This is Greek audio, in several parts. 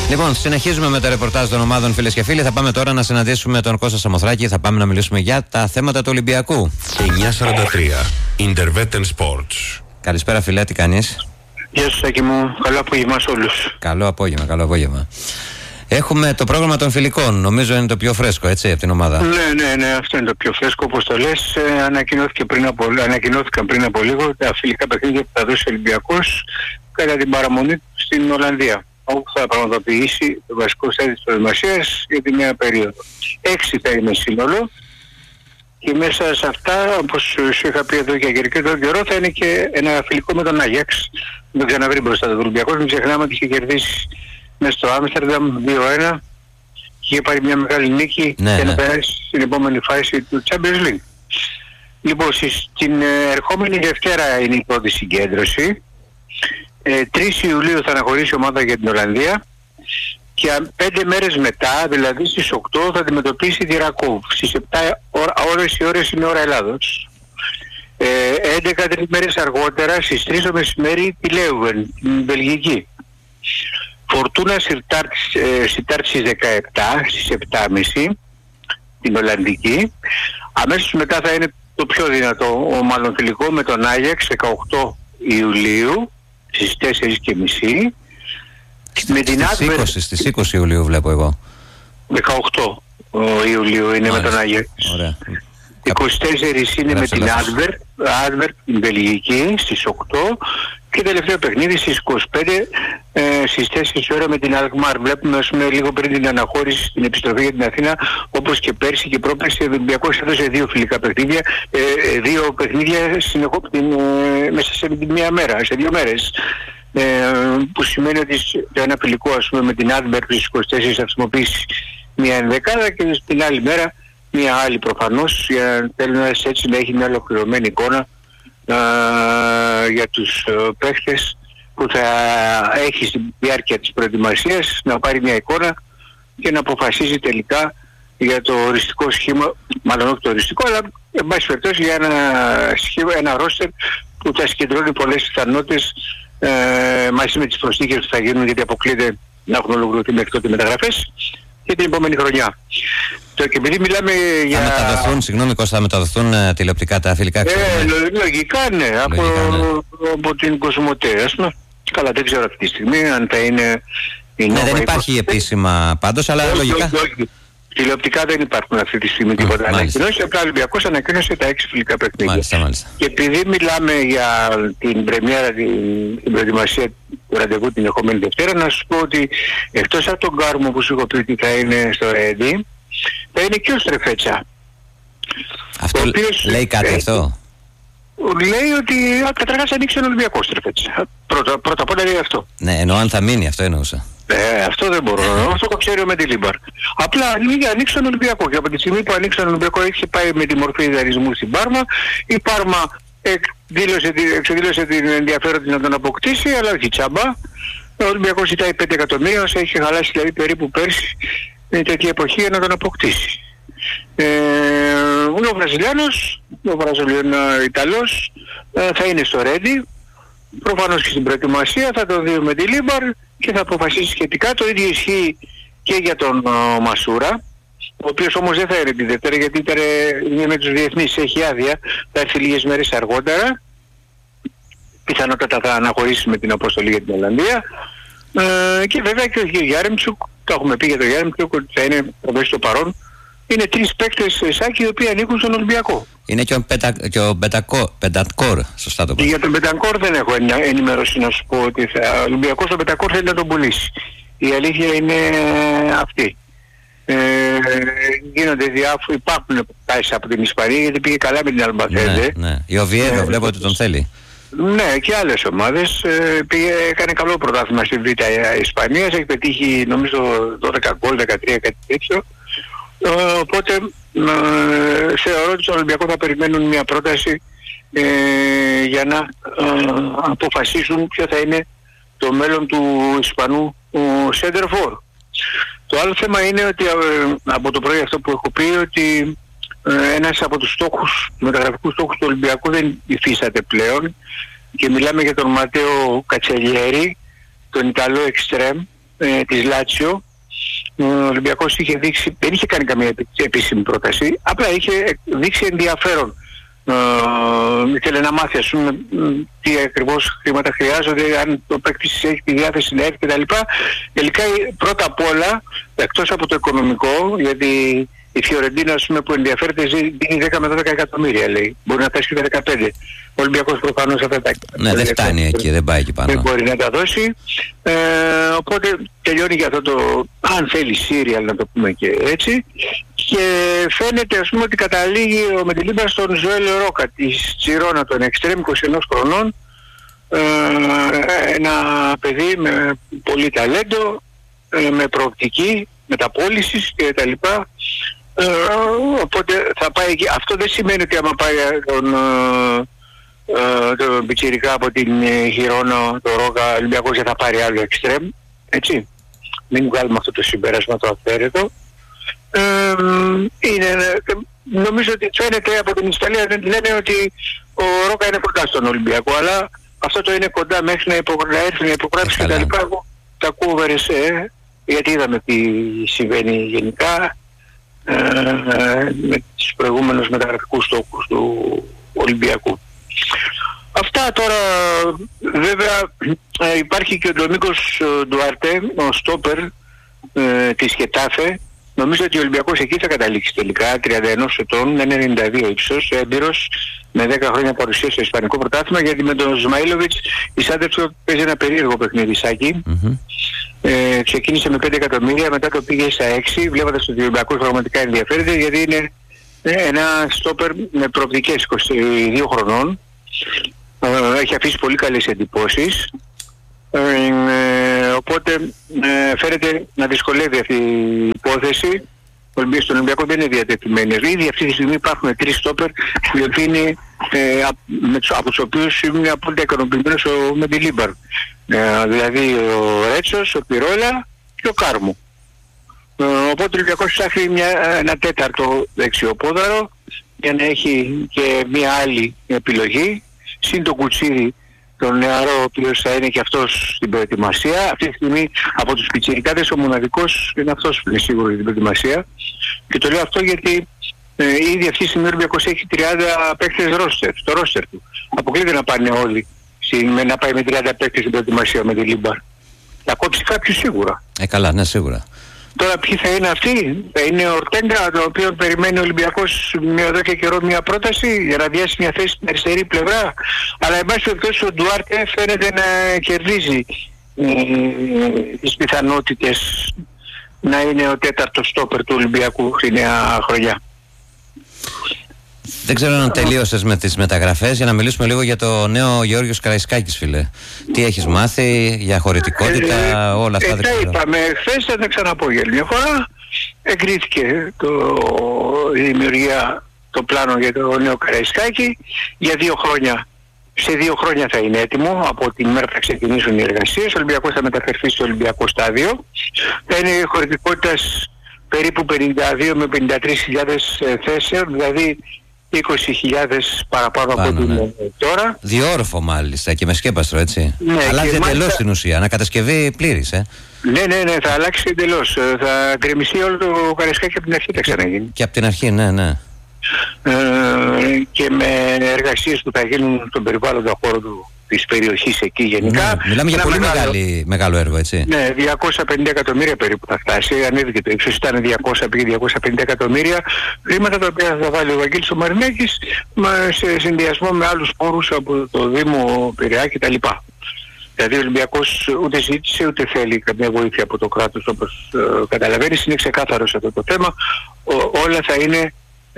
Λοιπόν, συνεχίζουμε με το ρεπορτάζ των ομάδων, φίλες και φίλοι. Θα πάμε τώρα να συναντήσουμε τον Κώστα Σαμοθράκη. Θα πάμε να μιλήσουμε για τα θέματα του Ολυμπιακού. 9:43 Intervetten Sports. Καλησπέρα, φίλε, τι κάνεις? Γεια σου, Σάκη μου. Καλό απόγευμα σε όλους. Καλό απόγευμα, καλό απόγευμα. Έχουμε το πρόγραμμα των φιλικών. Νομίζω είναι το πιο φρέσκο, έτσι, από την ομάδα. Ναι, αυτό είναι το πιο φρέσκο, όπως το λες. Ανακοινώθηκαν πριν από λίγο τα φιλικά παιχνίδια που θα δώσει ο Ολυμπιακός κατά την παραμονή του στην Ολλανδία, όπου θα πραγματοποιήσει το βασικό στάδιο της προετοιμασίας για τη νέα περίοδο. 6 θα είναι σύνολο και μέσα σε αυτά, όπως σου είχα πει εδώ και αρκετό καιρό, θα είναι και ένα φιλικό με τον Άγιαξ. Δεν ξαναβρει μπροστά τον Ολυμπιακός. Μην ξεχνάμε ότι είχε κερδίσει μέσα στο Άμστερνταμ 2-1 και είχε πάρει μια μεγάλη νίκη και να περάσει στην επόμενη φάση του Champions League. Λοιπόν, την ερχόμενη Δευτέρα είναι η πρώτη συγκέντρωση. 3 Ιουλίου θα αναχωρήσει η ομάδα για την Ολλανδία και 5 μέρες μετά, δηλαδή στις 8, θα αντιμετωπίσει τη Ρακόβ. Στις 7 ώρες είναι ώρα Ελλάδος. 11 μέρες αργότερα, στις 3 το μεσημέρι, τη Λέουβεν, την Βελγική. Φορτούνα Σιτάρτ στις 17, στις 7.30, την Ολλανδική. Αμέσως μετά θα είναι το πιο δυνατό, μάλλον φιλικό, με τον Άγιαξ, 18 Ιουλίου, στις 4.30. Με την στις 20 Ιουλίου βλέπω εγώ. 18 Ιουλίου είναι με τον Άγιαξ. 24 είναι με την Άντβερπ, την Βελγική, στις 8 και τελευταίο παιχνίδι στις 25 στις 4 ώρα με την Αλκμάρ. Βλέπουμε, ας πούμε, λίγο πριν την αναχώρηση στην επιστροφή για την Αθήνα, όπως και πέρσι και πρόπερσι, ο Ολυμπιακός έδωσε 2 φιλικά παιχνίδια, 2 παιχνίδια μέσα σε μία μέρα, σε 2 μέρες. Που σημαίνει ότι το ένα φιλικό, ας πούμε, με την Άντβερπ στις 24 θα χρησιμοποιήσει μία ενδεκάδα και την άλλη μέρα μία άλλη προφανώς, για έτσι να έχει μια ολοκληρωμένη εικόνα για τους παίχτες που θα έχει στη διάρκεια της προετοιμασίας, να πάρει μια εικόνα και να αποφασίζει τελικά για το οριστικό σχήμα, μάλλον όχι το οριστικό, αλλά εν πάση περιπτώσει για ένα ρόστερ που θα συγκεντρώνει πολλές πιθανότητες μαζί με τις προσθήκες που θα γίνουν, γιατί αποκλείεται να έχουν ολοκληρωθεί μέχρι τότε μεταγραφές και την επόμενη χρονιά. Και επειδή μιλάμε για... Θα μεταδοθούν, συγγνώμη Κώστα, θα μεταδοθούν τηλεοπτικά τα φιλικά λογικά ναι, από την Κοσμοτέ, ας πούμε. Καλά, δεν ξέρω αυτή τη στιγμή αν θα είναι... δεν υπάρχει επίσημα πάντως, αλλά λογικά... Τηλεοπτικά δεν υπάρχουν αυτή τη στιγμή τίποτα ανακοινώσει. Απλά ο Ολυμπιακός ανακοίνωσε τα 6 φιλικά παιχνίδια. Μάλιστα. Και επειδή μιλάμε για την πρεμιέρα, την προετοιμασία του ραντεβού την ερχόμενη Δευτέρα, να σου πω ότι εκτός από τον Κάρμο που σου έχω πει ότι θα είναι στο Ρέντι, θα είναι και ο Στρεφέτσα. Αυτό λέει κάτι αυτό? Λέει ότι καταρχάς ανοίξει ο Ολυμπιακός Στρεφέτσα. Πρώτα απ' όλα λέει αυτό. Ναι, εννοώ αν θα μείνει, αυτό εννοούσα. Αυτό δεν μπορώ. Αυτό το ξέρω με τη Λίμπαρ. Απλά ανοίξει τον Ολυμπιακό και από τη στιγμή που ανοίξει τον Ολυμπιακό έχει πάει με τη μορφή ιδανισμού στην Πάρμα. Η Πάρμα εξεδήλωσε την ενδιαφέρον να τον αποκτήσει, αλλά όχι τσάμπα. Ο Ολυμπιακός ζητάει 5 εκατομμύρια, όσο έχει χαλάσει δηλαδή περίπου πέρσι τέτοια εποχή για να τον αποκτήσει. Ο Βραζιλιάνος, ο Βραζιλιάνο-Ιταλός θα είναι στο Ρέντι. Προφανώς και στην προετοιμασία θα το δει με τη Λίμπαρ και θα αποφασίσει σχετικά. Το ίδιο ισχύει και για τον Μασούρα, ο οποίος όμως δεν θα έρθει τη Δευτέρα, γιατί είναι με τους διεθνείς, έχει άδεια, θα έρθει λίγες μέρες αργότερα. Πιθανότατα θα αναχωρήσει με την αποστολή για την Ολλανδία. Και βέβαια και ο Γιάρεμτσουκ, το έχουμε πει για τον Γιάρεμτσουκ ότι θα είναι στο παρόν. Είναι 3 παίκτες, Σάκη, οι οποίοι ανήκουν στον Ολυμπιακό. Είναι και ο Μπεντανκόρ, σωστά το πω. Για τον Μπεντανκόρ δεν έχω ενημέρωση να σου πω ότι ο Ολυμπιακός τον Μπεντανκόρ θέλει να τον πουλήσει. Η αλήθεια είναι αυτή. Υπάρχουν τάσεις από την Ισπανία, γιατί πήγε καλά με την Αλμπαθέντε. Ναι. Η Οβιέδο βλέπω ότι τον θέλει. Ναι, και άλλες ομάδες. Έκανε καλό πρωτάθλημα στη Β' Ισπανίας, έχει πετύχει νομίζω 12 γκολ, 13, κάτι τέτοιο. Οπότε θεωρώ ότι στον Ολυμπιακό θα περιμένουν μια πρόταση για να αποφασίσουν ποιο θα είναι το μέλλον του Ισπανού center for. Το άλλο θέμα είναι ότι από το πρωί αυτό που έχω πει, ότι ένας από τους στόχους, μεταγραφικούς στόχους του Ολυμπιακού δεν υφίσταται πλέον, και μιλάμε για τον Ματέο Κατσελιέρη, τον Ιταλό εξτρέμ, της Λάτσιο. Ο Ολυμπιακός είχε δείξει, δεν είχε κάνει καμία επίσημη πρόταση, απλά είχε δείξει ενδιαφέρον. Ήθελε να μάθει, ας πούμε, τι ακριβώς χρήματα χρειάζονται, αν το παίκτης έχει τη διάθεση να έρθει κτλ. Τελικά πρώτα απ' όλα, εκτός από το οικονομικό, γιατί η Φιωρεντίνα, ας πούμε, που ενδιαφέρεται δίνει 10 με 12 εκατομμύρια, λέει. Μπορεί να φτάσει και τα 15. Ο Ολυμπιακός προφανώς αυτά τα... Ναι, δεν φτάνει εκεί, δεν πάει εκεί πάνω. Δεν μπορεί να τα δώσει. Οπότε τελειώνει για αυτό το, αν θέλει, σύριαλ, να το πούμε και έτσι. Και φαίνεται, ας πούμε, ότι καταλήγει ο Μεντιλίμπαρ στον Ζωέλ Ρόκα της Τζιρόνα, τον εξτρέμ 21 χρονών. Ένα παιδί με πολύ ταλέντο, με προοπτική, μεταπώλησης και τα λοιπά. Οπότε θα πάει εκεί. Αυτό δεν σημαίνει ότι άμα πάει τον πιτσιρικά από την Χιρόνα, το Ρόκα, ο Ολυμπιακός δεν θα πάρει άλλο εξτρέμ, έτσι. Μην βγάλουμε αυτό το συμπέρασμα το αυθαίρετο. Νομίζω ότι φαίνεται από την Ιταλία, λένε ότι ο Ρόκα είναι κοντά στον Ολυμπιακό, αλλά αυτό το είναι κοντά μέχρι να έρθει να υπογράψει και τα λοιπά. Τα ακούω γιατί είδαμε τι συμβαίνει γενικά με τους προηγούμενους μεταγραφικούς στόχους του Ολυμπιακού. Αυτά τώρα. Βέβαια υπάρχει και ο Ντομίκος Ντουάρτε, ο στόπερ της Χετάφε. Νομίζω ότι ο Ολυμπιακός εκεί θα καταλήξει τελικά, 31 ετών, 92 ύψος, έμπειρος, με 10 χρόνια παρουσία στο Ισπανικό πρωτάθλημα, γιατί με τον Σμαΐλοβιτς η Σάντεψο παίζει ένα περίεργο παιχνίδισάκι. Ξεκίνησε με 5 εκατομμύρια, μετά το πήγε στα 6, βλέποντας ότι ο Ολυμπιακός πραγματικά ενδιαφέρεται, γιατί είναι ένα στόπερ με προοπτικές 22 χρονών. Έχει αφήσει πολύ καλές εντυπώσεις. Οπότε φαίνεται να δυσκολεύει αυτή η υπόθεση. Στον Ολυμπιακό δεν είναι διατεθειμένοι. Ήδη αυτή τη στιγμή υπάρχουν 3 στόπερ οι οποίοι είναι, από τους οποίους είναι απόλυτα ικανοποιημένος ο Μεντιλίμπαρ. Δηλαδή ο Ρέτσος, ο Πιρόλα και ο Κάρμου. Οπότε ο Ολυμπιακός ψάχνει ένα τέταρτο δεξιοπόδαρο για να έχει και μια άλλη επιλογή. Συν το Κουτσίδι, τον νεαρό, ο οποίος θα είναι και αυτός στην προετοιμασία. Αυτή τη στιγμή από τους πιτσιρικάδες ο μοναδικός είναι αυτός που είναι σίγουρο για την προετοιμασία. Και το λέω αυτό γιατί ήδη αυτή τη στιγμή ο Ολυμπιακός έχει 30 παίκτες στο ρόστερ του. Αποκλείται να πάνε όλοι, να πάει με 30 παίκτες στην προετοιμασία με τη Λίμπαρ. Θα κόψει κάποιους σίγουρα. Καλά, ναι, σίγουρα. Τώρα ποιοι θα είναι αυτοί? Θα είναι ο Ορτέγκα, τον οποίο περιμένει ο Ολυμπιακός εδώ και καιρό μια πρόταση για να διάσει μια θέση στην αριστερή πλευρά. Αλλά εν πάση περιπτώσει ο Ντουάρτε φαίνεται να κερδίζει τις πιθανότητες να είναι ο τέταρτος στόπερ του Ολυμπιακού στη νέα χρονιά. Δεν ξέρω αν τελείωσες με τις μεταγραφές, για να μιλήσουμε λίγο για το νέο Γεώργιος Καραϊσκάκης, φίλε. Τι έχεις μάθει για χωρητικότητα, όλα αυτά? Τα είπαμε χθες, θα τα ξαναπώ για μια φορά. Εγκρίθηκε η δημιουργία, το πλάνο για το νέο Καραϊσκάκη για 2 χρόνια. Σε 2 χρόνια θα είναι έτοιμο, από την μέρα που θα ξεκινήσουν οι εργασίες. Ο Ολυμπιακός θα μεταφερθεί στο Ολυμπιακό στάδιο. Θα είναι χωρητικότητας περίπου 52 με 53.000 θέσεων, δηλαδή 20.000 παραπάνω από ό,τι είναι τώρα. Διόροφο μάλιστα και με σκέπαστρο, έτσι. Ναι, αλλάζει εντελώς την ουσία, ανακατασκευή πλήρης, Ναι, θα αλλάξει εντελώς. Θα γκρεμιστεί όλο το Καραϊσκάκι από την αρχή, θα ξαναγίνει. Και από την αρχή, ναι. Και με εργασίες που θα γίνουν στον περιβάλλοντα χώρο της περιοχής εκεί γενικά. Ναι, μιλάμε για πολύ μεγάλο έργο, έτσι. Ναι, 250 εκατομμύρια περίπου θα φτάσει. Ανέβηκε το ύψος, ήταν 200, πήγε 250 εκατομμύρια. Χρήματα τα οποία θα βάλει ο Βαγγέλης ο Μαρινάκης σε συνδυασμό με άλλους πόρους από το Δήμο Πειραιά κτλ. Δηλαδή ο Ολυμπιακός ούτε ζήτησε ούτε θέλει καμία βοήθεια από το κράτος, όπως καταλαβαίνεις. Είναι ξεκάθαρο σε αυτό το θέμα. Όλα θα είναι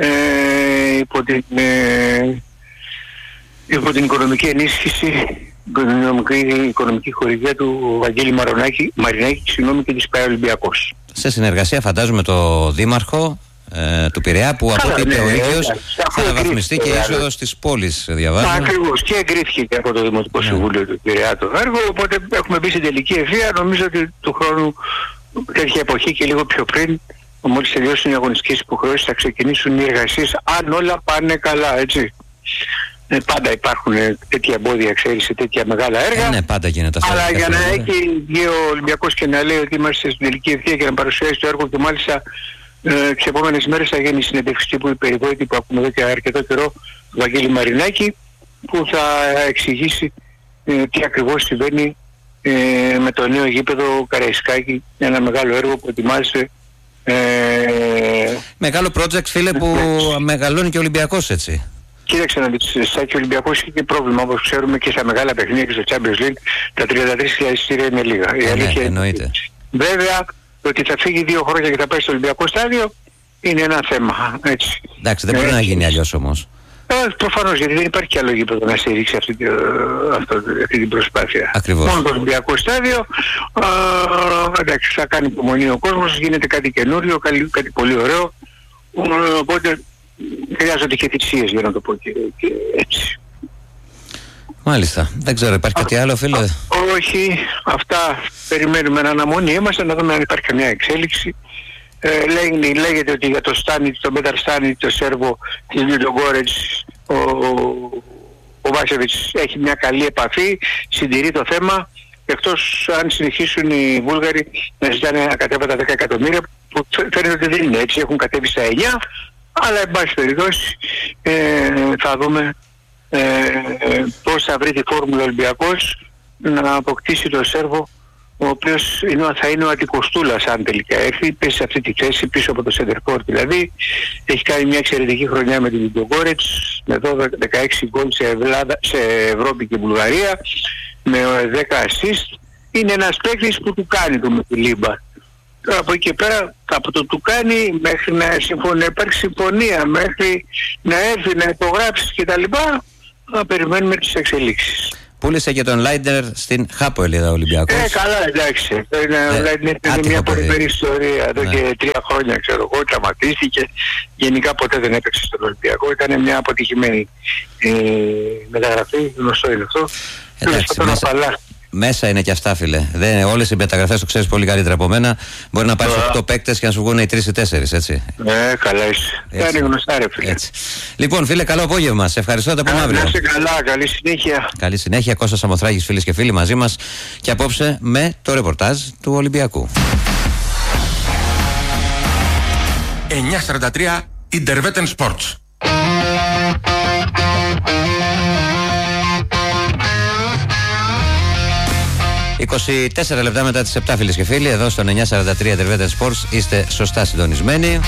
υπό την οικονομική ενίσχυση, την οικονομική χορηγία του Βαγγέλη Μαρινάκη και της ΠΑΕ Ολυμπιακός. Σε συνεργασία φαντάζομαι το Δήμαρχο του Πειραιά, που από ό,τι είπε ο ίδιος θα αναβαθμιστεί και η είσοδος της πόλης, διαβάζω. Ακριβώς, και εγκρίθηκε και από το Δημοτικό Συμβούλιο του Πειραιά το έργο, οπότε έχουμε μπει στην τελική ευθεία. Νομίζω ότι του χρόνου, τέτοια εποχή και λίγο πιο πριν, μόλις τελειώσουν οι αγωνιστικές υποχρεώσεις, θα ξεκινήσουν οι εργασίες, αν όλα πάνε καλά, έτσι. πάντα υπάρχουν τέτοια εμπόδια, ξέρεις, σε τέτοια μεγάλα έργα. Ναι, πάντα γίνεται αυτό. Αλλά για να έχει βγει ο Ολυμπιακός και να λέει ότι είμαστε στην τελική ευθεία και να παρουσιάσει το έργο, και μάλιστα τις επόμενες μέρες θα γίνει συνέντευξη τύπου η περιβόητη που ακούμε εδώ και αρκετό καιρό του Βαγγέλη Μαρινάκη, που θα εξηγήσει τι ακριβώς συμβαίνει με το νέο γήπεδο Καραϊσκάκη, ένα μεγάλο έργο που ετοιμάζεται. Μεγάλο project, φίλε, που μεγαλώνει και ο Ολυμπιακός, έτσι. Κοίταξε να δεις, Σάκη, ο Ολυμπιακός έχει και πρόβλημα, όπως ξέρουμε, και στα μεγάλα παιχνίδια και στο Champions League τα 33.000 εισιτήρια είναι λίγα. Η αλήθεια εννοείται. Βέβαια, το ότι θα φύγει 2 χρόνια και θα πάει στο Ολυμπιακό στάδιο είναι ένα θέμα, έτσι. Εντάξει, δεν μπορεί να γίνει αλλιώς όμως. Προφανώς, γιατί δεν υπάρχει κι άλλο γήπεδο να στηρίξει αυτή την προσπάθεια. Ακριβώς. Μόνο το Ολυμπιακό στάδιο, εντάξει, θα κάνει υπομονή ο κόσμος, γίνεται κάτι καινούριο, κάτι πολύ ωραίο, οπότε χρειάζονται και θυσίες, για να το πω και έτσι. Μάλιστα. Δεν ξέρω, υπάρχει κάτι άλλο, φίλε? Όχι, αυτά περιμένουμε αναμονή. Είμαστε να δούμε αν υπάρχει καμιά εξέλιξη. Λέγεται ότι για το Στάνιτ, το Μπέταρ Στάνιτ, το Σέρβο της Λιουντογκόρετς, ο Βάσεβιτς έχει μια καλή επαφή, συντηρεί το θέμα, εκτός αν συνεχίσουν οι Βούλγαροι να ζητάνε να κατέβουν τα 10 εκατομμύρια, που φαίνεται ότι δεν είναι έτσι, έχουν κατέβει στα 9, αλλά εν πάση περιπτώσει θα δούμε πώς θα βρει τη φόρμουλα Ολυμπιακός να αποκτήσει το Σέρβο, ο οποίος θα είναι ο αντικοστούλας αν τελικά έρθει, πέσει σε αυτή τη θέση πίσω από το Σεντερφόρ. Δηλαδή έχει κάνει μια εξαιρετική χρονιά με την Λιουντογκόρετς, με 16 γκολ σε Ευρώπη και Βουλγαρία, με 10 assist. Είναι ένας παίκτης που του κάνει το με τη Λίμπα. Τώρα από εκεί και πέρα, από το του κάνει μέχρι να υπάρξει συμφωνία, μέχρι να έρθει να υπογράψει κτλ., να περιμένουμε τις εξελίξεις. Πούλησε και τον Λάιντερ στην Χάπολη ο Ολυμπιακός. Καλά, εντάξει. Ο Λάιντερ είναι μια πολύ περί ιστορία. Εδώ και 3 χρόνια, ξέρω εγώ, τραυματίστηκε. Γενικά ποτέ δεν έπαιξε στον Ολυμπιακό. Ήταν μια αποτυχημένη μεταγραφή, γνωστό είναι αυτό. Μέσα είναι και αυτά, φίλε. Όλες οι μεταγραφές, το ξέρεις πολύ καλύτερα από μένα. Μπορεί να πάρεις 8 παίκτες και να σου βγουν οι 3 ή 4, έτσι. Καλά είσαι. Είναι γνωστά, ρε φίλε. Έτσι. Λοιπόν, φίλε, καλό απόγευμα. Σε ευχαριστώ, τα πούμε αύριο. Να είσαι καλά, καλή συνέχεια. Καλή συνέχεια. Κώστας Σαμοθράκης, φίλες και φίλοι, μαζί μας και απόψε με το ρεπορτάζ του Ολυμπιακού. 9:43 Intervetten Sports. 24 λεπτά μετά τις 7, φίλες και φίλοι, εδώ στο 943 Intervetten Sports είστε σωστά συντονισμένοι.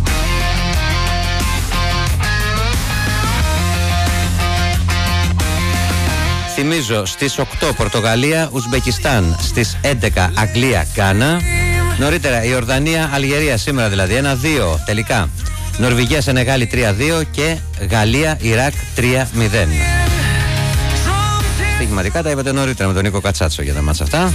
Θυμίζω, στις 8 Πορτογαλία, Ουσμπεκιστάν, στις 11 Αγγλία, Γκάνα. Νωρίτερα η Ορδανία, Αλγερία, σήμερα δηλαδή 1-2 τελικά. Νορβηγία, Σενεγάλη 3-2 και Γαλλία, Ιράκ 3-0. Στοιχηματικά τα είπατε νωρίτερα με τον Νίκο Κατσάτσο για τα μάτσα αυτά.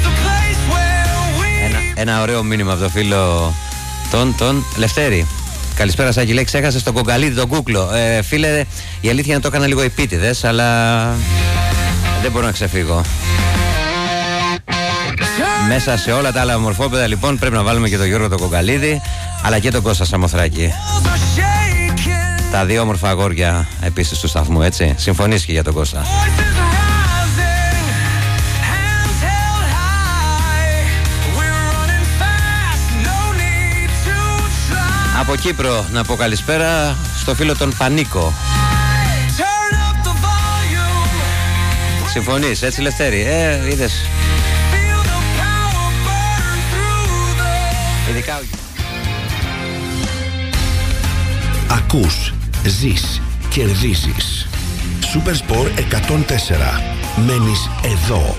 Ένα ωραίο μήνυμα από το φίλο τον Λευτέρη. Καλησπέρα Σάκη, λέει, ξέχασε τον κογκαλίδι, τον κούκλο. Φίλε, η αλήθεια είναι να το έκανα λίγο επίτηδες, αλλά δεν μπορώ να ξεφύγω. Μέσα σε όλα τα άλλα μορφόπαιδα λοιπόν πρέπει να βάλουμε και τον Γιώργο τον Κογκαλίδη, αλλά και τον Κώστα Σαμοθράκη. Τα δύο όμορφα αγόρια επίσης του σταθμού, έτσι. Συμφωνείς και για τον Κώστα. Από Κύπρο να πω καλησπέρα στο φίλο τον Πανίκο. Συμφωνείς, έτσι Λευτέρη? Είδες. Ειδικά... Ακούς, ζεις, κερδίζεις. Supersport 104. Μένεις εδώ.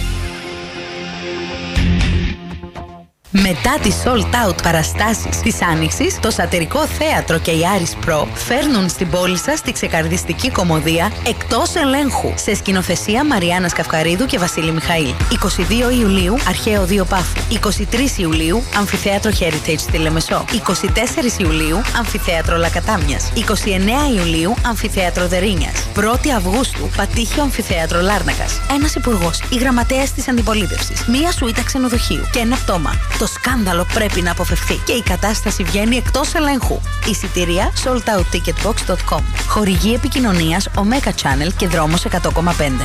Μετά τις sold out παραστάσεις της Άνοιξης, το Σατυρικό Θέατρο και η Άρης Pro φέρνουν στην πόλη σας τη ξεκαρδιστική κομμωδία «Εκτός ελέγχου» σε σκηνοθεσία Μαριάννας Καυκαρίδου και Βασίλη Μιχαήλ. 22 Ιουλίου, Αρχαίο Δύο Πάφου. 23 Ιουλίου, Αμφιθέατρο Heritage στη Λεμεσό. 24 Ιουλίου, Αμφιθέατρο Λακατάμιας. 29 Ιουλίου, Αμφιθέατρο Δερίνιας. 1η Αυγούστου, Πατήχιο Αμφιθέατρο Λάρνακας. Ένας υπουργός ή γραμματέας της αντιπολίτευσης. Μία σουίτα ξενοδοχείου και ένα πτώμα. Το σκάνδαλο πρέπει να αποφευθεί και η κατάσταση βγαίνει εκτός ελέγχου. Εισιτήρια soldoutticketbox.com. Χορηγή επικοινωνίας Omega Channel και δρόμος 100,5.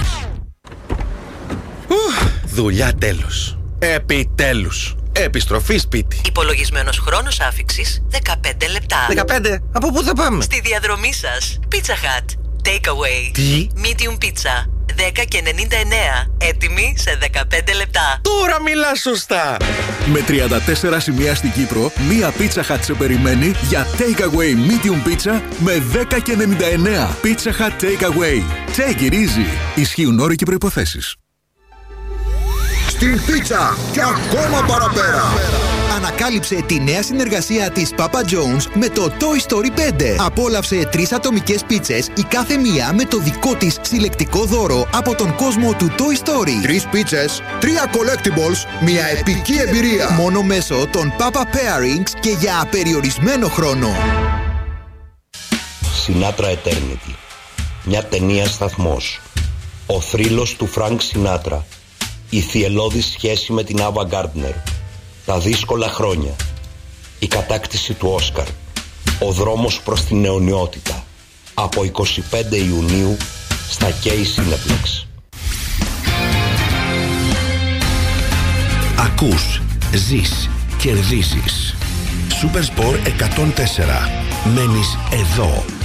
Δουλειά τέλος. Επιτέλους. Επιστροφή σπίτι. Υπολογισμένος χρόνος άφιξης 15 λεπτά. 15? Από πού θα πάμε? Στη διαδρομή σας. Pizza Hut. Take away. Τι? Medium pizza. 10,99. Έτοιμη σε 15 λεπτά. Τώρα μιλάς σωστά. Με 34 σημεία στην Κύπρο, μία Pizza Hut σε περιμένει για Take away Medium pizza με 10,99. Pizza Hut Take away. Take it easy. Ισχύουν όροι και προϋποθέσεις. Στην πίτσα και ακόμα παραπέρα. Ανακάλυψε τη νέα συνεργασία της Papa John's με το Toy Story 5. Απόλαυσε 3 ατομικές πίτσες, η κάθε μία με το δικό της συλλεκτικό δώρο από τον κόσμο του Toy Story. 3 πίτσες, 3 collectibles, μια επική εμπειρία. Μόνο μέσω των Papa Pairings και για απεριορισμένο χρόνο. Sinatra Eternity. Μια ταινία σταθμός. Ο θρύλος του Φρανκ Σινάτρα. Η θυελλώδης σχέση με την Άβα Γκάρντνερ. Τα δύσκολα χρόνια. Η κατάκτηση του Όσκαρ. Ο δρόμος προς την αιωνιότητα. Από 25 Ιουνίου στα K Cineplex. Ακούς, ζεις, κερδίζεις. Supersport 104. Μένεις εδώ.